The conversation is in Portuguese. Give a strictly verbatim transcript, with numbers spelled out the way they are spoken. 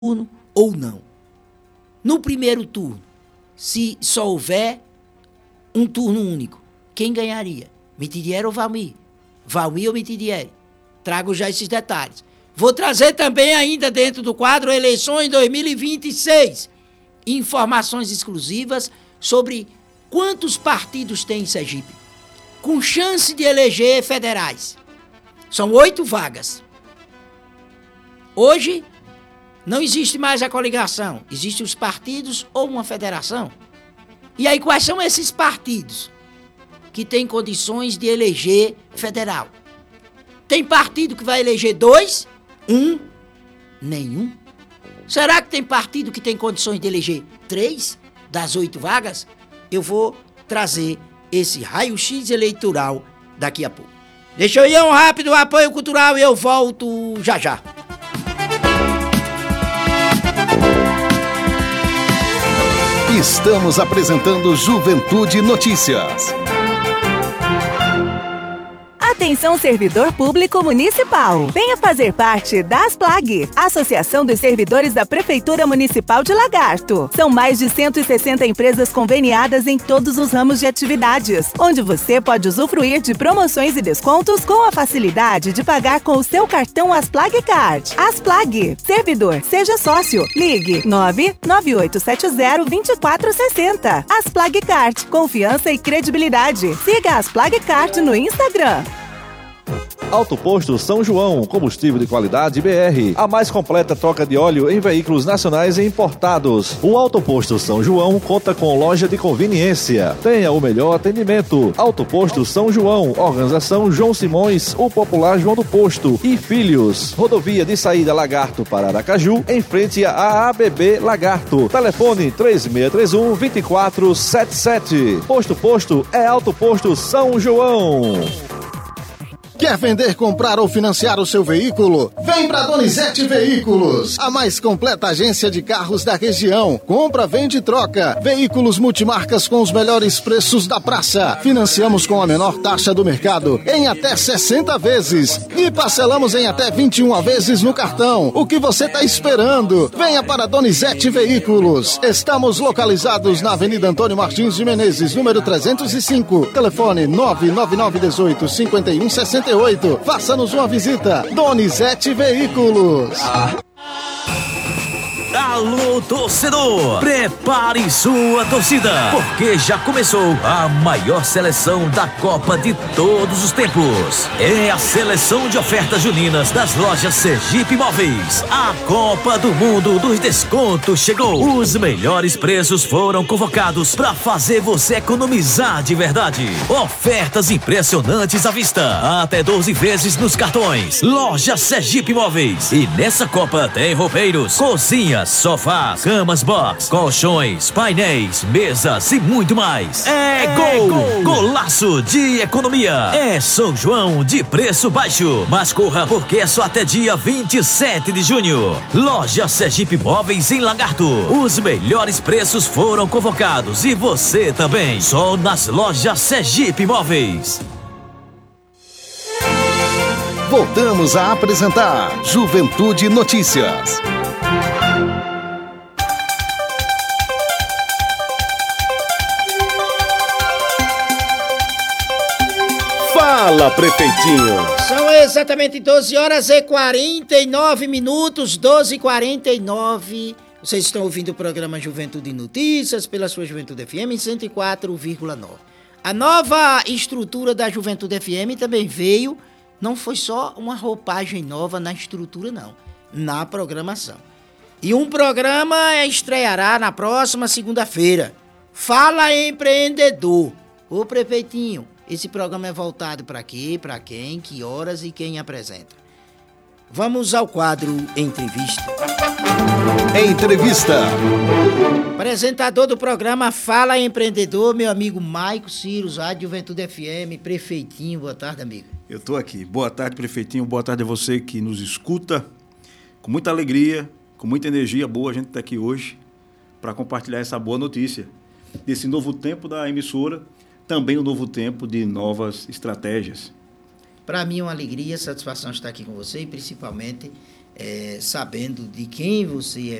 turno ou não. No primeiro turno, se só houver um turno único, quem ganharia? Mitidieri ou Valmir? Valmir ou Mitidieri? Trago já esses detalhes. Vou trazer também ainda dentro do quadro Eleições dois mil e vinte e seis, informações exclusivas sobre quantos partidos tem em Sergipe, com chance de eleger federais. São oito vagas. Hoje, não existe mais a coligação, existem os partidos ou uma federação. E aí, quais são esses partidos que têm condições de eleger federal? Tem partido que vai eleger dois, um, nenhum. Será que tem partido que tem condições de eleger três das oito vagas? Eu vou trazer esse raio-x eleitoral daqui a pouco. Deixa eu ir um rápido apoio cultural e eu volto já já. Estamos apresentando Juventude Notícias. Atenção, servidor público municipal. Venha fazer parte da ASPLAG, Associação dos Servidores da Prefeitura Municipal de Lagarto. São mais de cento e sessenta empresas conveniadas em todos os ramos de atividades, onde você pode usufruir de promoções e descontos com a facilidade de pagar com o seu cartão ASPLAG Card. ASPLAG. Servidor, seja sócio. Ligue nove nove oito sete zero, dois quatro seis zero. ASPLAG Card. Confiança e credibilidade. Siga a ASPLAG Card no Instagram. Auto Posto São João, combustível de qualidade B R. A mais completa troca de óleo em veículos nacionais e importados. O Auto Posto São João conta com loja de conveniência. Tenha o melhor atendimento. Auto Posto São João, organização João Simões, o popular João do Posto e Filhos. Rodovia de saída Lagarto para Aracaju, em frente à A A B B Lagarto. Telefone três seis três um, dois quatro sete sete. Posto Posto é Auto Posto São João. Quer vender, comprar ou financiar o seu veículo? Vem pra Donizete Veículos, a mais completa agência de carros da região. Compra, vende e troca. Veículos multimarcas com os melhores preços da praça. Financiamos com a menor taxa do mercado em até sessenta vezes. E parcelamos em até vinte e uma vezes no cartão. O que você tá esperando? Venha para Donizete Veículos. Estamos localizados na Avenida Antônio Martins de Menezes, número trezentos e cinco. Telefone nove nove nove um oito, cinco um sete oito. Faça-nos uma visita. Donizete Veículos. Alô, torcedor! Prepare sua torcida, porque já começou a maior seleção da Copa de todos os tempos. É a seleção de ofertas juninas das lojas Sergipe Móveis. A Copa do Mundo dos Descontos chegou. Os melhores preços foram convocados para fazer você economizar de verdade. Ofertas impressionantes à vista. Até doze vezes nos cartões. Loja Sergipe Móveis. E nessa Copa tem roupeiros, cozinhas, sofás, camas box, colchões, painéis, mesas e muito mais. É, é gol! gol! Golaço de economia! É São João de preço baixo. Mas corra, porque é só até dia vinte e sete de junho. Loja Sergipe Móveis em Lagarto. Os melhores preços foram convocados e você também. Só nas lojas Sergipe Móveis. Voltamos a apresentar Juventude Notícias. Fala, prefeitinho! São exatamente doze horas e quarenta e nove minutos, doze e quarenta e nove. Vocês estão ouvindo o programa Juventude Notícias pela sua Juventude F M cento e quatro vírgula nove. A nova estrutura da Juventude F M também veio, não foi só uma roupagem nova na estrutura, não, na programação. E um programa estreará na próxima segunda-feira. Fala Empreendedor. Ô prefeitinho, esse programa é voltado para quê, para quem, que horas e quem apresenta? Vamos ao quadro Entrevista. Entrevista. Apresentador do programa Fala Empreendedor, meu amigo Maico Ciros, Rádio Juventude F M, prefeitinho. Boa tarde, amigo. Eu estou aqui. Boa tarde, prefeitinho. Boa tarde a você que nos escuta. Com muita alegria, com muita energia boa, a gente está aqui hoje para compartilhar essa boa notícia desse novo tempo da emissora, também um novo tempo de novas estratégias. Para mim é uma alegria, satisfação estar aqui com você e principalmente é, sabendo de quem você é